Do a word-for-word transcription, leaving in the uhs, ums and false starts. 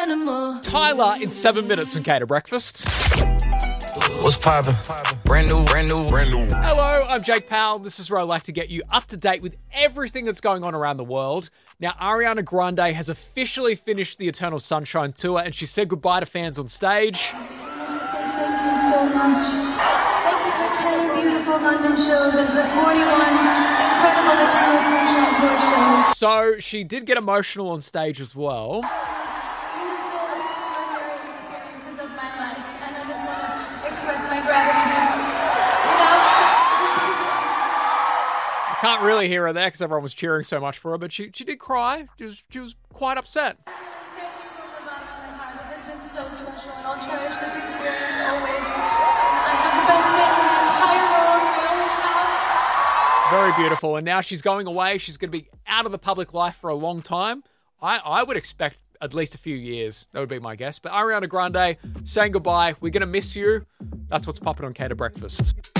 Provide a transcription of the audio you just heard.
animal. Tyler in seven minutes on Cater Breakfast. What's poppin'? Brand new, brand new, brand new. Hello, I'm Jake Powell. This is where I like to get you up to date with everything that's going on around the world. Now, Ariana Grande has officially finished the Eternal Sunshine tour, and she said goodbye to fans on stage. I just wanted to say thank you so much. Thank you for ten beautiful London shows and for forty-one incredible Eternal Sunshine tour shows. So she did get emotional on stage as well. Beautiful, extraordinary experiences of my life, and I just want to express my gratitude. Without I can't really hear her there because everyone was cheering so much for her, but she, she did cry. She was, she was quite upset. thank you from the bottom of my heart. It has been so special, and I'll cherish this experience always. And I have the best fans in the entire world, and I always have. Very beautiful. And now she's going away. She's going to be out of the public life for a long time. I, I would expect at least a few years. That would be my guess. But Ariana Grande saying goodbye. We're going to miss you. That's what's popping on Cater Breakfast.